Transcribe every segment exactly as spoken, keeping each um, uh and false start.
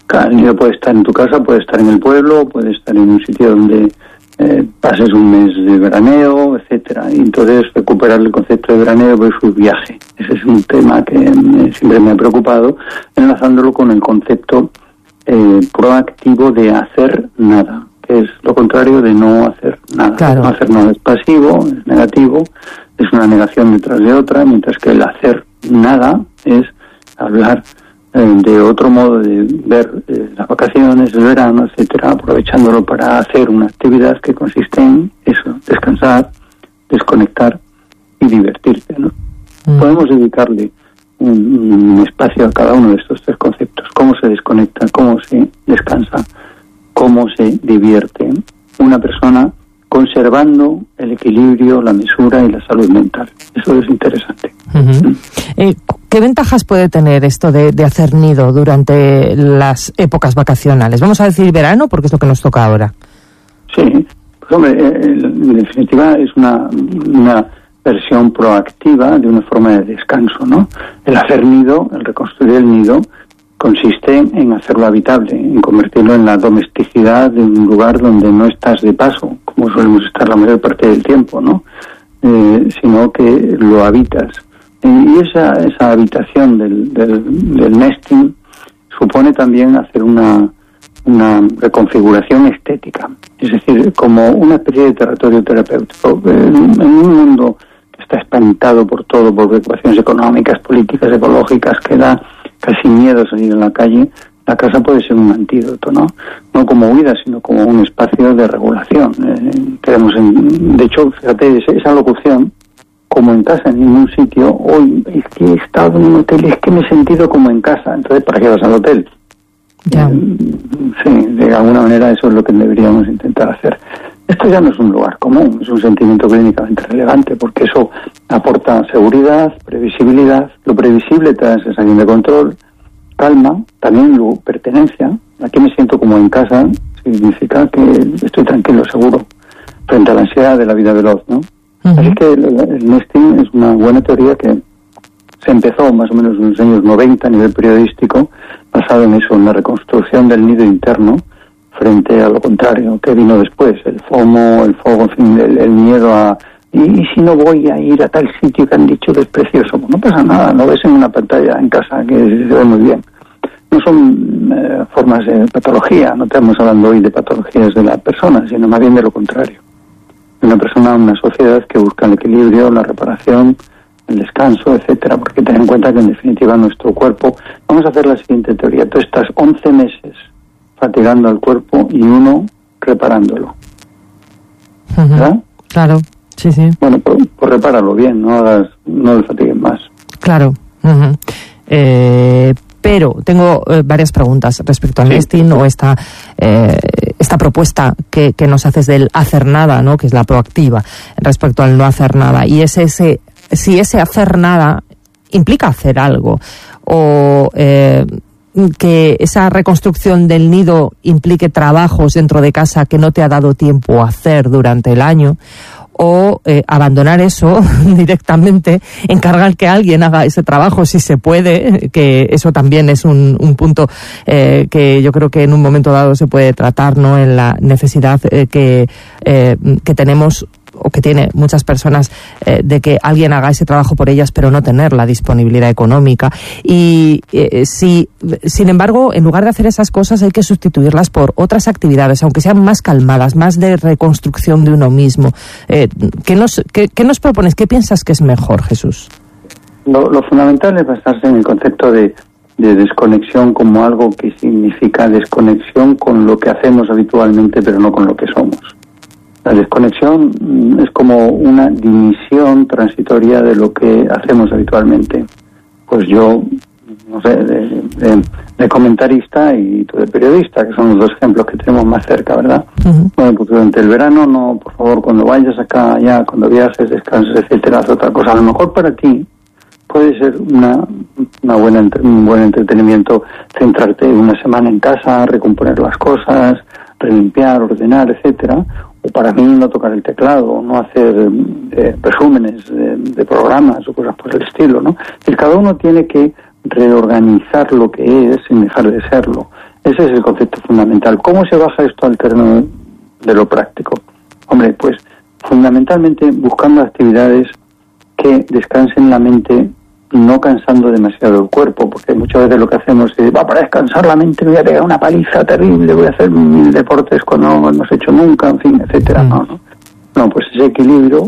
Claro, el nido puede estar en tu casa, puede estar en el pueblo, puede estar en un sitio donde eh, pases un mes de veraneo, etcétera. Y entonces recuperar el concepto de veraneo versus viaje. Ese es un tema que me, siempre me ha preocupado, enlazándolo con el concepto eh, proactivo de hacer nada, que es lo contrario de no hacer nada. Claro. No hacer nada es pasivo, es negativo, es una negación detrás de otra, mientras que el hacer nada es hablar eh, de otro modo de ver eh, las vacaciones, el verano, etcétera, aprovechándolo para hacer una actividad que consiste en eso, descansar, desconectar y divertirte, ¿no? Mm. Podemos dedicarle un, un espacio a cada uno de estos tres conceptos: cómo se desconecta, cómo se descansa, cómo se divierte una persona, conservando el equilibrio, la mesura y la salud mental. Eso es interesante. Uh-huh. eh, ¿Qué ventajas puede tener esto de, de hacer nido durante las épocas vacacionales? Vamos a decir verano, porque es lo que nos toca ahora. Sí, pues hombre, eh, en definitiva es una, una versión proactiva de una forma de descanso, ¿no? El hacer nido, el reconstruir el nido, consiste en hacerlo habitable, en convertirlo en la domesticidad de un lugar donde no estás de paso, como solemos estar la mayor parte del tiempo, ¿no? Eh, sino que lo habitas. Y esa, esa habitación del, del, del nesting supone también hacer una, una reconfiguración estética, es decir, como una especie de territorio terapéutico. En, en un mundo que está espantado por todo, por preocupaciones económicas, políticas, ecológicas, que da casi miedo salir a la calle, la casa puede ser un antídoto, ¿no? No como huida, sino como un espacio de regulación. Eh, queremos en, de hecho, fíjate, esa locución, como en casa, en ningún sitio, hoy es que he estado en un hotel, es que me he sentido como en casa. Entonces, ¿para qué vas al hotel? Ya. Eh, sí, de alguna manera eso es lo que deberíamos intentar hacer. Esto ya no es un lugar común, es un sentimiento clínicamente relevante, porque eso aporta seguridad, previsibilidad. Lo previsible te da sensación de control, calma, también lo, pertenencia. Aquí me siento como en casa, significa que estoy tranquilo, seguro, frente a la ansiedad de la vida veloz, ¿no? Uh-huh. Así que el, el nesting es una buena teoría que se empezó más o menos en los años noventa a nivel periodístico, basado en eso, en la reconstrucción del nido interno, frente a lo contrario, que vino después, el FOMO, el FOMO, en fin, el, el miedo a... ¿Y, y si no voy a ir a tal sitio que han dicho que es precioso? Pues no pasa nada, lo ves en una pantalla en casa que se ve muy bien. No son eh, formas de patología, no estamos hablando hoy de patologías de la persona, sino más bien de lo contrario. Una persona, una sociedad que busca el equilibrio, la reparación, el descanso, etcétera, porque ten en cuenta que en definitiva nuestro cuerpo... Vamos a hacer la siguiente teoría: tú estás once meses fatigando al cuerpo y uno reparándolo. ¿Verdad? Uh-huh. Claro, sí, sí. Bueno, pues, pues repáralo bien, no hagas, no le fatiguen más. Claro. Uh-huh. Eh, pero tengo eh, varias preguntas respecto al sí. nesting o esta eh, esta propuesta que, que nos haces del hacer nada, ¿no? Que es la proactiva respecto al no hacer nada. Y es ese, si ese hacer nada implica hacer algo, o eh, que esa reconstrucción del nido implique trabajos dentro de casa que no te ha dado tiempo a hacer durante el año, o eh, abandonar eso directamente, encargar que alguien haga ese trabajo si se puede, que eso también es un, un punto eh, que yo creo que en un momento dado se puede tratar, ¿no? En la necesidad eh, que, eh, que tenemos o que tiene muchas personas eh, de que alguien haga ese trabajo por ellas, pero no tener la disponibilidad económica. Y eh, si, sin embargo, en lugar de hacer esas cosas hay que sustituirlas por otras actividades, aunque sean más calmadas, más de reconstrucción de uno mismo. Eh, ¿qué nos, qué, qué nos propones? ¿Qué piensas que es mejor, Jesús? Lo, lo fundamental es basarse en el concepto de, de desconexión como algo que significa desconexión con lo que hacemos habitualmente, pero no con lo que somos. La desconexión es como una dimisión transitoria de lo que hacemos habitualmente. Pues yo, no sé, de, de, de comentarista y tú de periodista, que son los dos ejemplos que tenemos más cerca, ¿verdad? Uh-huh. Bueno, pues durante el verano, no, por favor, cuando vayas acá, allá, cuando viajes, descanses, etcétera, haz otra cosa. A lo mejor para ti puede ser una, una buena, un buen entretenimiento centrarte una semana en casa, recomponer las cosas, relimpiar, ordenar, etcétera. O para mí no tocar el teclado, no hacer eh, resúmenes de, de programas o cosas por el estilo, ¿no? Es decir, cada uno tiene que reorganizar lo que es sin dejar de serlo. Ese es el concepto fundamental. ¿Cómo se baja esto al terreno de lo práctico? Hombre, pues fundamentalmente buscando actividades que descansen la mente, no cansando demasiado el cuerpo, porque muchas veces lo que hacemos es, va, para descansar la mente me voy a pegar una paliza terrible, voy a hacer mil deportes que no hemos hecho nunca, en fin, etcétera. Mm. No, no. No, pues ese equilibrio,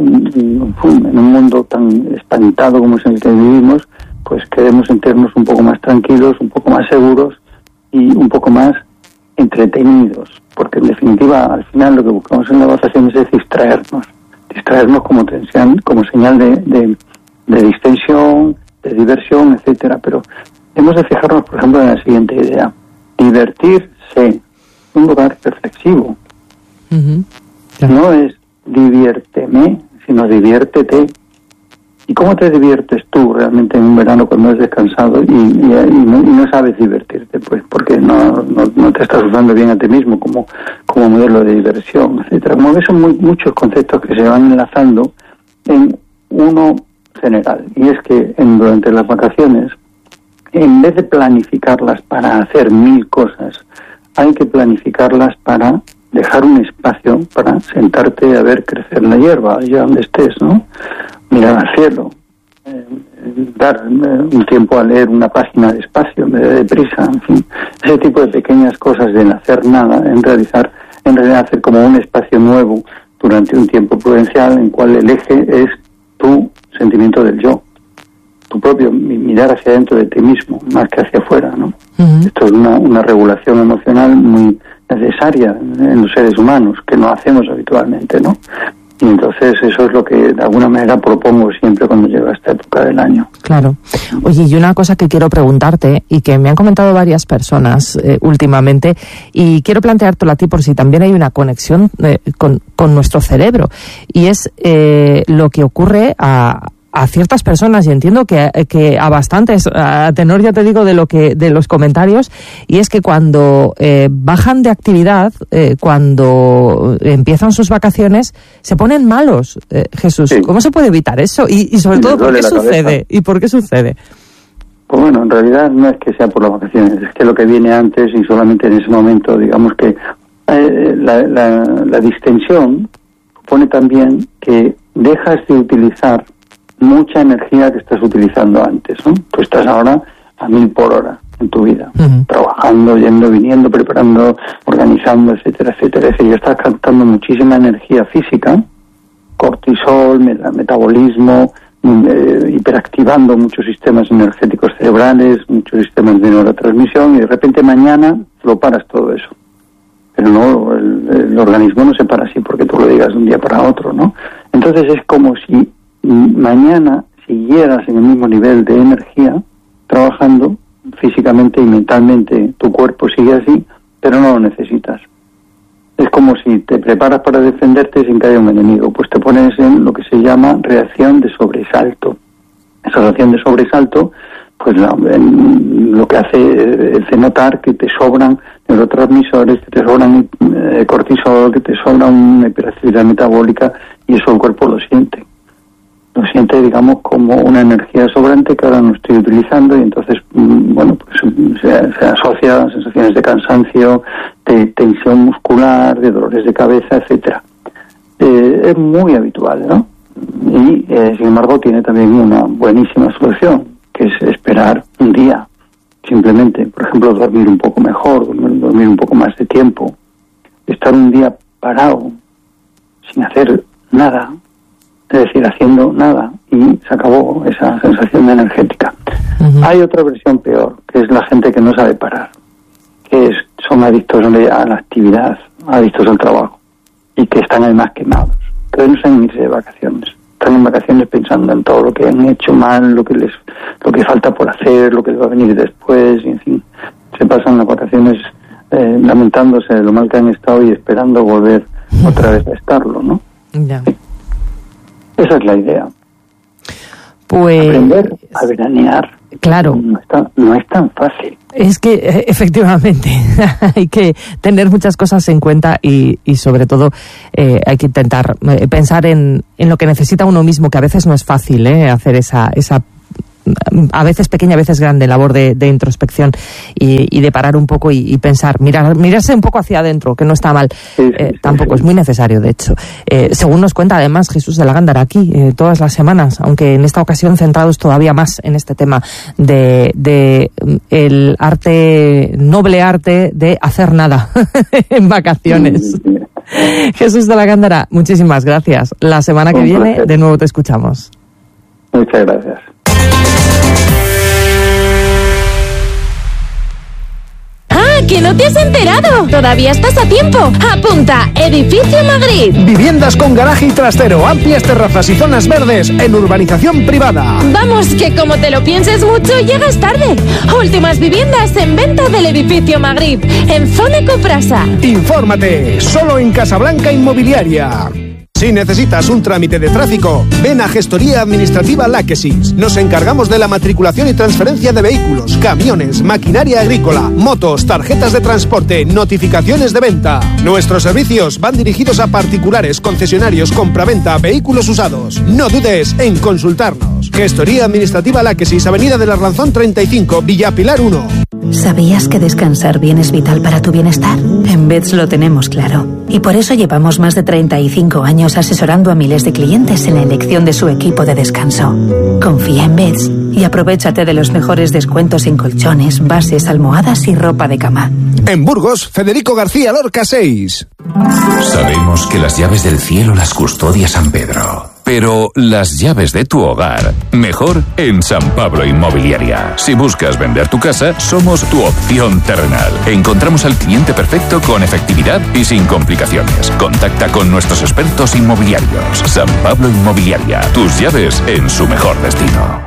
en un mundo tan espantado como es el que vivimos, pues queremos sentirnos un poco más tranquilos, un poco más seguros y un poco más entretenidos, porque en definitiva al final lo que buscamos en la vacaciones es distraernos, distraernos como tensión, como señal de, de, de distensión, de diversión, etcétera. Pero hemos de fijarnos, por ejemplo, en la siguiente idea: divertirse, un lugar reflexivo. Uh-huh. Claro. No es diviérteme, sino diviértete. ¿Y cómo te diviertes tú realmente en un verano cuando has descansado y, y, y, no, y no sabes divertirte? Pues porque no, no, no te estás usando bien a ti mismo como, como modelo de diversión, etcétera. Como ves, son muy, muchos conceptos que se van enlazando en uno general, y es que en, durante las vacaciones, en vez de planificarlas para hacer mil cosas, hay que planificarlas para dejar un espacio para sentarte a ver crecer la hierba allá donde estés, ¿no? Mirar al cielo, eh, dar eh, un tiempo a leer una página despacio en vez de deprisa, en fin, ese tipo de pequeñas cosas de no hacer nada, en realizar, en realidad hacer como un espacio nuevo durante un tiempo prudencial en cual el eje es tu sentimiento del yo, tu propio mirar hacia adentro de ti mismo, más que hacia afuera, ¿no? Uh-huh. Esto es una, una regulación emocional muy necesaria en los seres humanos, que no hacemos habitualmente, ¿no? Y entonces eso es lo que de alguna manera propongo siempre cuando llega esta época del año. Claro. Oye, y una cosa que quiero preguntarte y que me han comentado varias personas eh, últimamente, y quiero planteártelo a ti por si también hay una conexión eh, con, con nuestro cerebro, y es eh, lo que ocurre a a ciertas personas, y entiendo que, que a bastantes, a tenor, ya te digo, de lo que de los comentarios, y es que cuando eh, bajan de actividad, eh, cuando empiezan sus vacaciones, se ponen malos. eh, Jesús, sí. ¿Cómo se puede evitar eso? Y, y sobre todo, ¿por qué sucede? Cabeza. ¿Y por qué sucede? Pues bueno, en realidad no es que sea por las vacaciones, es que lo que viene antes y solamente en ese momento, digamos que eh, la, la, la distensión supone también que dejas de utilizar mucha energía que estás utilizando antes, ¿no? Tú estás ahora a mil por hora en tu vida, uh-huh. trabajando, yendo, viniendo, preparando, organizando, etcétera, etcétera. Es decir, ya estás gastando muchísima energía física, cortisol, metabolismo, eh, hiperactivando muchos sistemas energéticos cerebrales, muchos sistemas de neurotransmisión, y de repente mañana lo paras todo eso. Pero no, el, el organismo no se para así porque tú lo digas de un día para otro, ¿no? Entonces es como si mañana siguieras en el mismo nivel de energía, trabajando físicamente y mentalmente, tu cuerpo sigue así, pero no lo necesitas. Es como si te preparas para defenderte sin que haya un enemigo, pues te pones en lo que se llama reacción de sobresalto. Esa reacción de sobresalto, pues la, en, lo que hace es notar que te sobran neurotransmisores, que te sobran eh, cortisol, que te sobra una hiperactividad metabólica, y eso el cuerpo lo siente. Lo siente, digamos, como una energía sobrante que ahora no estoy utilizando, y entonces, bueno, pues se, se asocia a sensaciones de cansancio, de tensión muscular, de dolores de cabeza, etcétera. Eh, es muy habitual, ¿no? Y, eh, sin embargo, tiene también una buenísima solución, que es esperar un día, simplemente. Por ejemplo, dormir un poco mejor, dormir, dormir un poco más de tiempo, estar un día parado, sin hacer nada, es decir, haciendo nada, y se acabó esa sensación energética. Uh-huh. Hay otra versión peor, que es la gente que no sabe parar, que es, son adictos a la actividad, adictos al trabajo, y que están además quemados, que no saben irse de vacaciones. Están en vacaciones pensando en todo lo que han hecho mal, lo que les, lo que falta por hacer, lo que les va a venir después, y en fin, se pasan las vacaciones eh, lamentándose de lo mal que han estado y esperando volver otra vez a estarlo, ¿no? Ya. Sí. Esa es la idea. Pues aprender a veranear. Claro. No, está, no es tan fácil. Es que eh, efectivamente hay que tener muchas cosas en cuenta, y, y sobre todo eh, hay que intentar eh, pensar en, en lo que necesita uno mismo, que a veces no es fácil eh, hacer esa, esa a veces pequeña, a veces grande labor de, de introspección y, y de parar un poco y, y pensar, mirar, mirarse un poco hacia adentro, que no está mal. Sí, sí, eh, sí, tampoco sí. Es muy necesario, de hecho. Eh, según nos cuenta además Jesús de la Gándara aquí, eh, todas las semanas, aunque en esta ocasión centrados todavía más en este tema de, de el arte, noble arte de hacer nada en vacaciones. Sí, sí. Jesús de la Gándara, muchísimas gracias. La semana que Un viene placer. de nuevo te escuchamos. Muchas gracias. ¡Ah, que no te has enterado! ¡Todavía estás a tiempo! ¡Apunta! Edificio Magritte. Viviendas con garaje y trastero, amplias terrazas y zonas verdes en urbanización privada. Vamos, que como te lo pienses mucho, llegas tarde. Últimas viviendas en venta del Edificio Magritte, en Zona Coprasa. Infórmate, solo en Casablanca Inmobiliaria. Si necesitas un trámite de tráfico, ven a Gestoría Administrativa Láquesis. Nos encargamos de la matriculación y transferencia de vehículos, camiones, maquinaria agrícola, motos, tarjetas de transporte, notificaciones de venta. Nuestros servicios van dirigidos a particulares, concesionarios, compraventa, vehículos usados. No dudes en consultarnos. Gestoría Administrativa Láquesis, Avenida del Arlanzón treinta y cinco, Villa Pilar uno. ¿Sabías que descansar bien es vital para tu bienestar? En Beds lo tenemos claro. Y por eso llevamos más de treinta y cinco años asesorando a miles de clientes en la elección de su equipo de descanso. Confía en Beds y aprovéchate de los mejores descuentos en colchones, bases, almohadas y ropa de cama. En Burgos, Federico García Lorca seis. Sabemos que las llaves del cielo las custodia San Pedro. Pero las llaves de tu hogar, mejor en San Pablo Inmobiliaria. Si buscas vender tu casa, somos tu opción terrenal. Encontramos al cliente perfecto con efectividad y sin complicaciones. Contacta con nuestros expertos inmobiliarios. San Pablo Inmobiliaria, tus llaves en su mejor destino.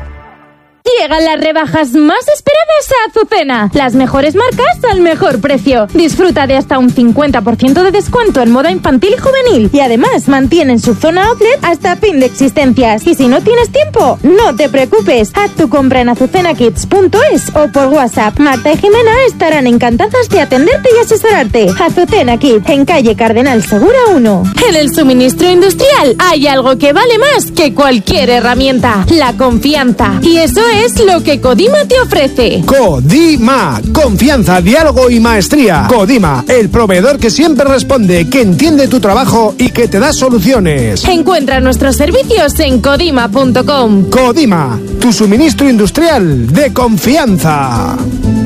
Llegan las rebajas más esperadas a Azucena. Las mejores marcas al mejor precio. Disfruta de hasta un cincuenta por ciento de descuento en moda infantil y juvenil. Y además mantienen su zona outlet hasta fin de existencias. Y si no tienes tiempo, no te preocupes. Haz tu compra en azucena kids punto es o por WhatsApp. Marta y Jimena estarán encantadas de atenderte y asesorarte. Azucena Kids, en calle Cardenal Segura uno. En el suministro industrial hay algo que vale más que cualquier herramienta. La confianza. Y eso es lo que Codima te ofrece. Codima, confianza, diálogo y maestría. Codima, el proveedor que siempre responde, que entiende tu trabajo y que te da soluciones. Encuentra nuestros servicios en codima punto com. Codima, tu suministro industrial de confianza.